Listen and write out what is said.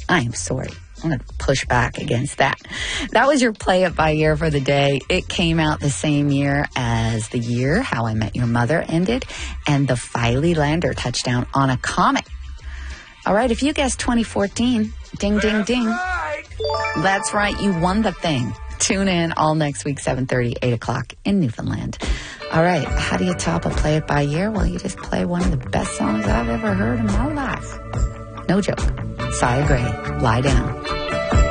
I am sorry. I'm going to push back against that. That was your Play It By Ear for the day. It came out the same year as the year How I Met Your Mother ended and the Filey Lander touchdown on a comet. All right, if you guessed 2014, ding, ding, ding. That's right, you won the thing. Tune in all next week, 7:30, 8 o'clock in Newfoundland. All right, how do you top a Play It By Ear? Well, you just play one of the best songs I've ever heard in my life. No joke. Sia Gray, Lie Down.